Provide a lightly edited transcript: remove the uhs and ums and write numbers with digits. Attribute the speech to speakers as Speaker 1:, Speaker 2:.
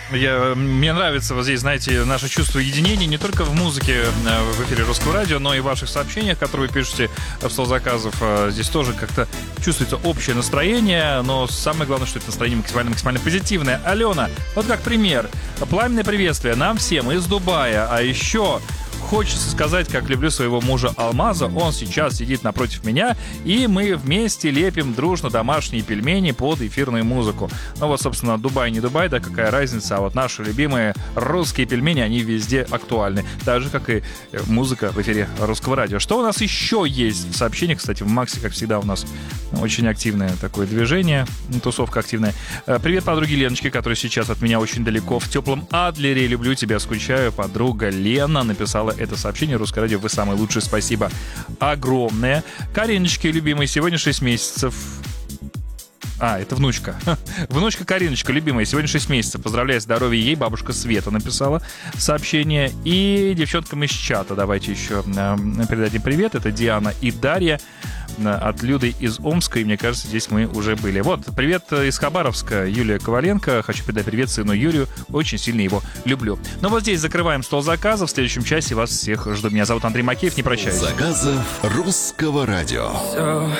Speaker 1: Мне нравится вот здесь, знаете, наше чувство единения не только в музыке в эфире Русского радио, но и в ваших сообщениях, которые вы пишете в стол заказов. Здесь тоже как-то чувствуется общее настроение, но самое главное, что это настроение максимально позитивное. Алена, вот как пример. Пламенное приветствие нам всем из Дубая, а еще... Хочется сказать, как люблю своего мужа Алмаза. Он сейчас сидит напротив меня, и мы вместе лепим дружно домашние пельмени под эфирную музыку. Ну вот, собственно, Дубай не Дубай, да какая разница. А вот наши любимые русские пельмени, они везде актуальны. Так же, как и музыка в эфире Русского радио. Что у нас еще есть в сообщениях? Кстати, в Максе, как всегда, у нас очень активное такое движение, тусовка активная. Привет, подруги Леночки, которые сейчас от меня очень далеко, в теплом Адлере. Люблю тебя, скучаю. Подруга Лена написала это сообщение. Русское радио, вы самые лучшие, спасибо огромное. Кариночке, любимой, сегодня 6 месяцев. Это внучка. Внучка Кариночка, любимая, сегодня 6 месяцев. Поздравляю, здоровья ей. Бабушка Света написала сообщение. И девчонкам из чата давайте еще передадим привет. Это Диана и Дарья от Люды из Омска. И мне кажется, здесь мы уже были. Вот, привет из Хабаровска, Юлия Коваленко. Хочу передать привет сыну Юрию. Очень сильно его люблю. Ну вот здесь закрываем стол заказов. В следующем часе вас всех жду. Меня зовут Андрей Макеев. Не прощаюсь.
Speaker 2: Заказов Русского радио.